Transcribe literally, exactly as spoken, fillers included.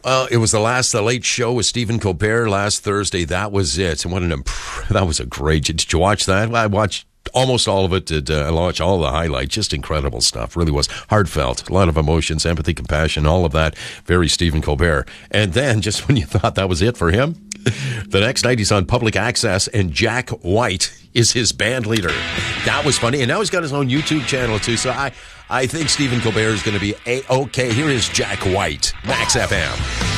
Uh, it was the last The Late Show with Stephen Colbert last Thursday. That was it. And what an imp- that was a great. Did you watch that? I watched almost all of it. Did uh, I watched all the highlights? Just incredible stuff. Really was heartfelt. A lot of emotions, empathy, compassion, all of that. Very Stephen Colbert. And then, just when you thought that was it for him, the next night he's on public access, and Jack White is his band leader. That was funny. And now he's got his own YouTube channel too. So I, I think Stephen Colbert is going to be a okay. Here is Jack White, Max F M.